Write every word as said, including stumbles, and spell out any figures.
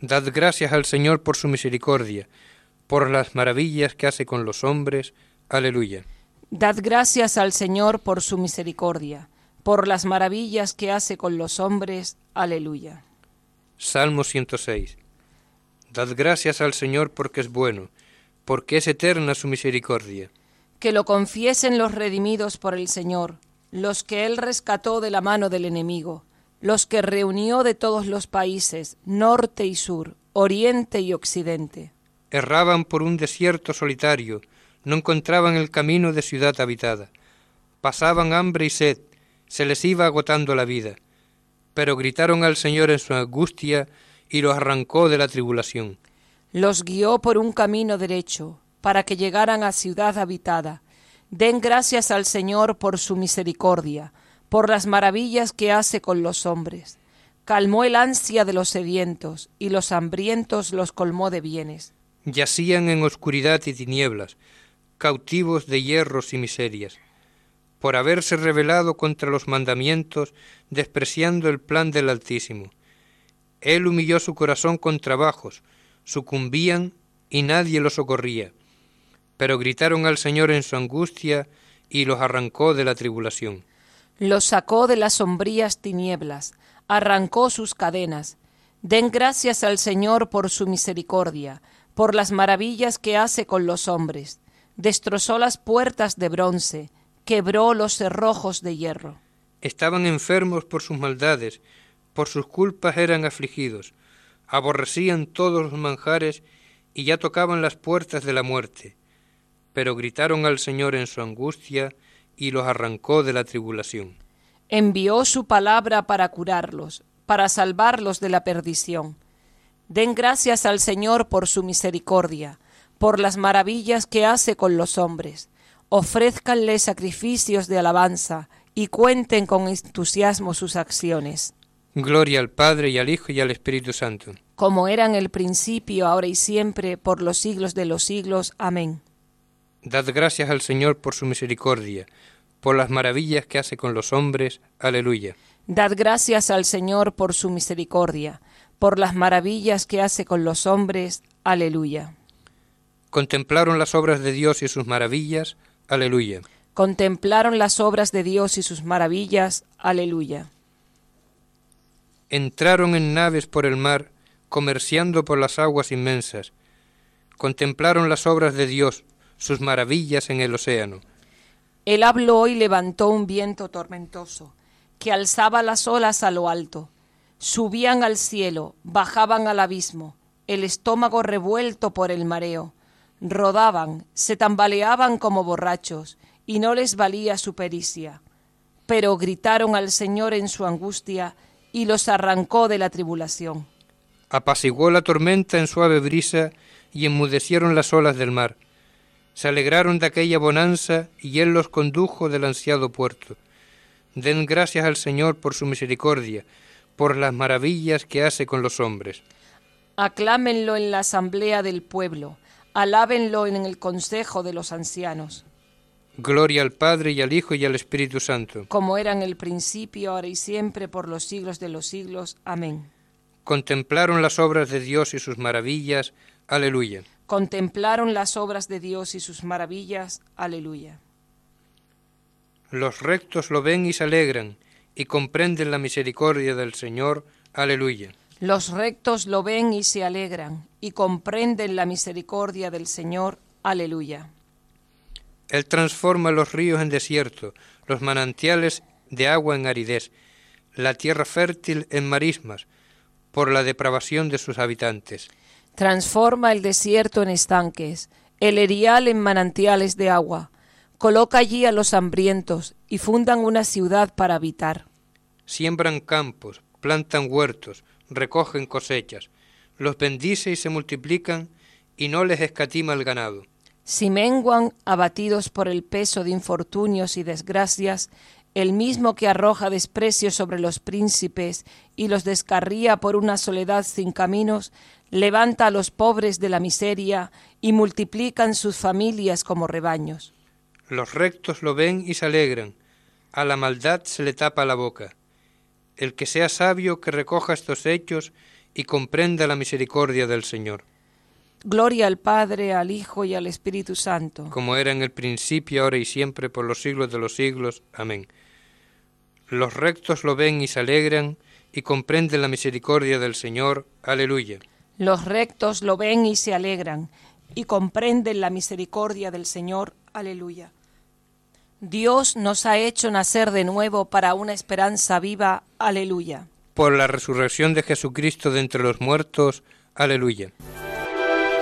Dad gracias al Señor por su misericordia, por las maravillas que hace con los hombres. Aleluya. Dad gracias al Señor por su misericordia, por las maravillas que hace con los hombres. Aleluya. Salmo ciento seis. Dad gracias al Señor porque es bueno, porque es eterna su misericordia. Que lo confiesen los redimidos por el Señor, los que Él rescató de la mano del enemigo, los que reunió de todos los países, norte y sur, oriente y occidente. Erraban por un desierto solitario, no encontraban el camino de ciudad habitada. Pasaban hambre y sed, se les iba agotando la vida. Pero gritaron al Señor en su angustia y los arrancó de la tribulación. Los guió por un camino derecho, para que llegaran a ciudad habitada. Den gracias al Señor por su misericordia, por las maravillas que hace con los hombres. Calmó el ansia de los sedientos, y los hambrientos los colmó de bienes. Yacían en oscuridad y tinieblas, cautivos de hierros y miserias, por haberse rebelado contra los mandamientos, despreciando el plan del Altísimo. Él humilló su corazón con trabajos, sucumbían y nadie los socorría. Pero gritaron al Señor en su angustia y los arrancó de la tribulación. Los sacó de las sombrías tinieblas, arrancó sus cadenas. Den gracias al Señor por su misericordia, por las maravillas que hace con los hombres. Destrozó las puertas de bronce, quebró los cerrojos de hierro. Estaban enfermos por sus maldades, por sus culpas eran afligidos. Aborrecían todos los manjares y ya tocaban las puertas de la muerte. Pero gritaron al Señor en su angustia y los arrancó de la tribulación. Envió su palabra para curarlos, para salvarlos de la perdición. Den gracias al Señor por su misericordia, por las maravillas que hace con los hombres. Ofrézcanle sacrificios de alabanza y cuenten con entusiasmo sus acciones. Gloria al Padre, y al Hijo, y al Espíritu Santo. Como era en el principio, ahora y siempre, por los siglos de los siglos. Amén. Dad gracias al Señor por su misericordia, por las maravillas que hace con los hombres. Aleluya. Dad gracias al Señor por su misericordia, por las maravillas que hace con los hombres. Aleluya. Contemplaron las obras de Dios y sus maravillas. Aleluya. Contemplaron las obras de Dios y sus maravillas. Aleluya. Entraron en naves por el mar, comerciando por las aguas inmensas. Contemplaron las obras de Dios, sus maravillas en el océano. Él habló y levantó un viento tormentoso, que alzaba las olas a lo alto. Subían al cielo, bajaban al abismo, el estómago revuelto por el mareo. Rodaban, se tambaleaban como borrachos, y no les valía su pericia. Pero gritaron al Señor en su angustia, y los arrancó de la tribulación. Apaciguó la tormenta en suave brisa, y enmudecieron las olas del mar. Se alegraron de aquella bonanza, y Él los condujo del ansiado puerto. Den gracias al Señor por su misericordia, por las maravillas que hace con los hombres. Aclámenlo en la asamblea del pueblo, alábenlo en el consejo de los ancianos. Gloria al Padre, y al Hijo, y al Espíritu Santo. Como era en el principio, ahora y siempre, por los siglos de los siglos. Amén. Contemplaron las obras de Dios y sus maravillas. Aleluya. Contemplaron las obras de Dios y sus maravillas. Aleluya. Los rectos lo ven y se alegran, y comprenden la misericordia del Señor. Aleluya. Los rectos lo ven y se alegran, y comprenden la misericordia del Señor. Aleluya. Él transforma los ríos en desierto, los manantiales de agua en aridez, la tierra fértil en marismas, por la depravación de sus habitantes. Transforma el desierto en estanques, el erial en manantiales de agua. Coloca allí a los hambrientos y fundan una ciudad para habitar. Siembran campos, plantan huertos, recogen cosechas, los bendice y se multiplican, y no les escatima el ganado. Si menguan, abatidos por el peso de infortunios y desgracias, el mismo que arroja desprecio sobre los príncipes y los descarría por una soledad sin caminos, levanta a los pobres de la miseria y multiplican sus familias como rebaños. Los rectos lo ven y se alegran, a la maldad se le tapa la boca. El que sea sabio que recoja estos hechos y comprenda la misericordia del Señor. Gloria al Padre, al Hijo y al Espíritu Santo. Como era en el principio, ahora y siempre, por los siglos de los siglos. Amén. Los rectos lo ven y se alegran y comprenden la misericordia del Señor. Aleluya. Los rectos lo ven y se alegran y comprenden la misericordia del Señor. Aleluya. Dios nos ha hecho nacer de nuevo para una esperanza viva. Aleluya. Por la resurrección de Jesucristo de entre los muertos. Aleluya.